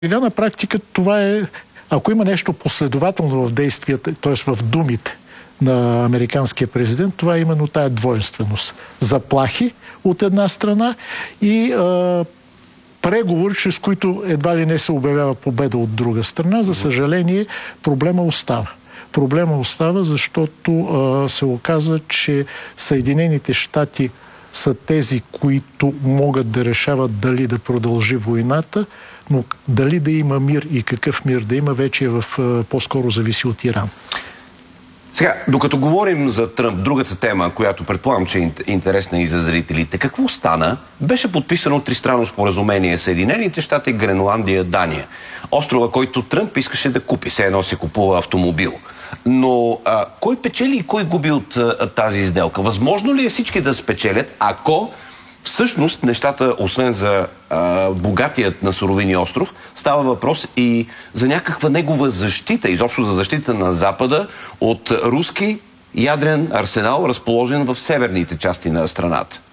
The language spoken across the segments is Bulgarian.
на практика това е, ако има нещо последователно в действията, т.е. в думите на американския президент, това е именно тая двойственост. Заплахи от една страна и преговори, чрез които едва ли не се обявява победа от друга страна. За съжаление, проблема остава. Проблема остава, защото се оказа, че Съединените щати са тези, които могат да решават дали да продължи войната, но дали да има мир и какъв мир да има, вече по-скоро зависи от Иран. Сега, докато говорим за Тръмп, другата тема, която предполагам, че е интересна и за зрителите, какво стана? Беше подписано тристранно споразумение Съединените щати, Гренландия, Дания. Острова, който Тръмп искаше да купи, все едно се купува автомобил. Но кой печели и кой губи от тази сделка? Възможно ли е всички да спечелят, ако всъщност нещата, освен за богатият на суровини остров, става въпрос и за някаква негова защита, изобщо за защита на Запада от руски ядрен арсенал, разположен в северните части на страната?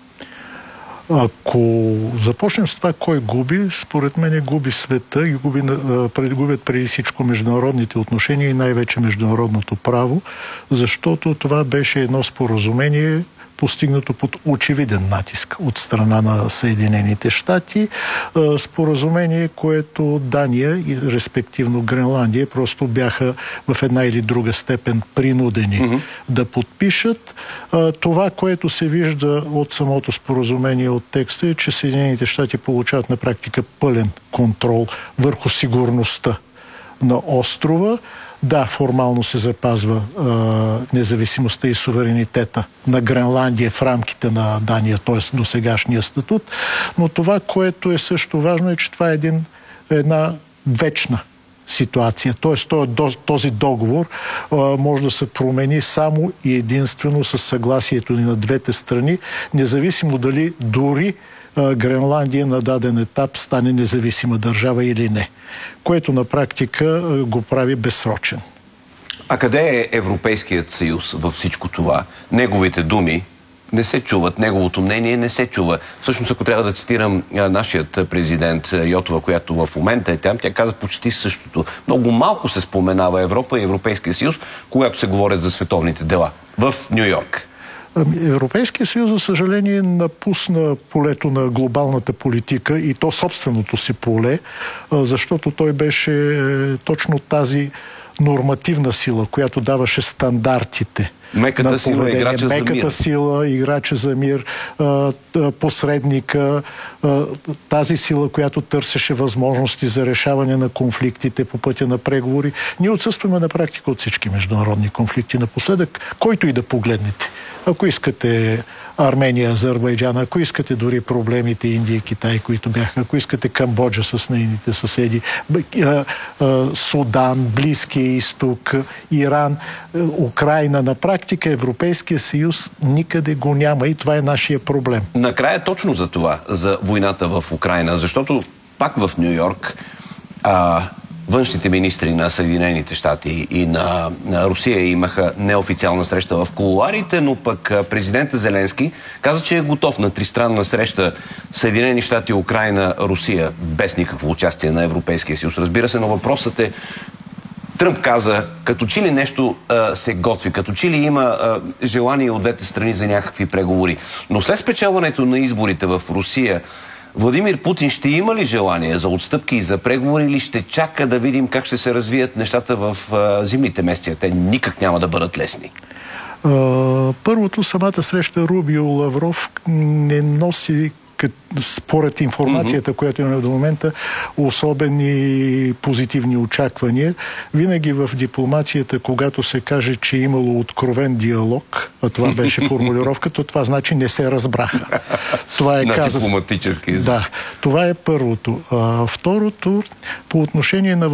Ако започнем с това кой губи, според мен губи света и губят преди всичко международните отношения и най-вече международното право, защото това беше едно споразумение, постигнато под очевиден натиск от страна на Съединените щати. Споразумение, което Дания и респективно Гренландия просто бяха в една или друга степен принудени да подпишат. Това, което се вижда от самото споразумение, от текста, е, че Съединените щати получават на практика пълен контрол върху сигурността на острова. Да, формално се запазва независимостта и суверенитета на Гренландия в рамките на Дания, т.е. до сегашния статут, но това, което е също важно, е, че това е една вечна ситуация. Т.е. този договор може да се промени само и единствено с съгласието ни на двете страни, независимо дали дори Гренландия на даден етап стане независима държава или не, което на практика го прави безсрочен. А къде е Европейският съюз във всичко това? Неговите думи не се чуват, неговото мнение не се чува. Всъщност, ако трябва да цитирам нашият президент Йотова, която в момента е там, тя каза почти същото. Много малко се споменава Европа и Европейския съюз, когато се говорят за световните дела в Ню-Йорк. Европейския съюз, за съжаление, напусна полето на глобалната политика и то собственото си поле, защото той беше точно тази нормативна сила, която даваше стандартите. Меката сила, играча за мир. Меката сила, играча за мир, посредника, тази сила, която търсеше възможности за решаване на конфликтите по пътя на преговори. Ние отсъстваме на практика от всички международни конфликти напоследък, който и да погледнете. Ако искате Армения, Азербайджан, ако искате дори проблемите Индия и Китай, които бяха, ако искате Камбоджа с нейните съседи, Судан, Близкия изток, Иран, Украйна, на практика Европейския съюз никъде го няма и това е нашия проблем. Накрая точно за това, за войната в Украйна, защото пак в Ню-Йорк външните министри на Съединените щати и на Русия имаха неофициална среща в кулоарите, но пък президента Зеленски каза, че е готов на тристранна среща Съединени щати, Украйна, Русия, без никакво участие на Европейския съюз. Разбира се, но въпросът е, Тръмп каза, като че ли нещо се готви, като че ли има желание от двете страни за някакви преговори. Но след спечелването на изборите в Русия, Владимир Путин ще има ли желание за отстъпки и за преговори или ще чака да видим как ще се развият нещата в зимните месеци? Те никак няма да бъдат лесни. Първото, самата среща Рубио-Лавров не носи, според информацията, която имаме до момента, особени позитивни очаквания. Винаги в дипломацията, когато се каже, че е имало откровен диалог, а това беше формулировката, това значи не се разбраха. Това е на дипломатически език. Да, това е първото. Второто, по отношение на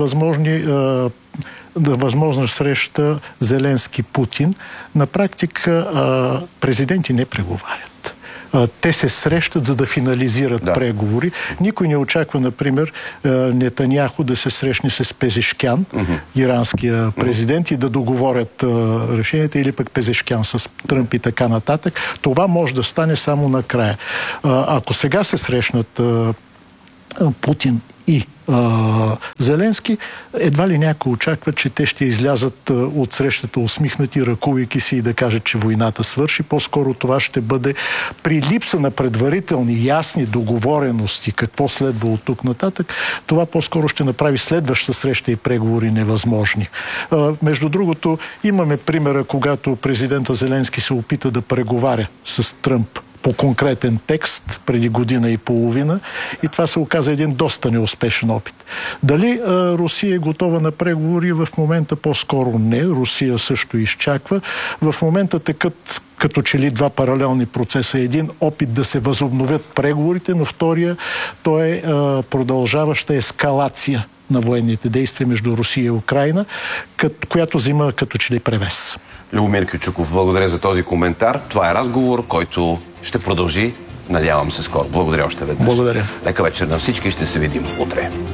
възможна среща Зеленски-Путин, на практика президенти не преговарят. Те се срещат, за да финализират преговори. Никой не очаква, например, Нетаняху да се срещне с Пезешкян, иранския президент, и да договорят решенията, или пък Пезешкян с Тръмп и така нататък. Това може да стане само накрая. Ако сега се срещнат Путин и Зеленски, едва ли някой очаква, че те ще излязат от срещата усмихнати, ръкувайки си и да кажат, че войната свърши. По-скоро това ще бъде при липса на предварителни ясни договорености какво следва от тук нататък. Това по-скоро ще направи следваща среща и преговори невъзможни. Между другото, имаме примера, когато президента Зеленски се опита да преговаря с Тръмп по конкретен текст преди година и половина и това се оказа един доста неуспешен опит. Дали Русия е готова на преговори? В момента по-скоро не. Русия също изчаква. В момента текат като че ли два паралелни процеса. Един опит да се възобновят преговорите, но втория то е продължаваща ескалация на военните действия между Русия и Украйна, която взима като че ли превес. Любомир Кючуков, благодаря за този коментар. Това е разговор, който ще продължи, надявам се, скоро. Благодаря още веднъж. Благодаря. Лека вечер на всички, ще се видим утре.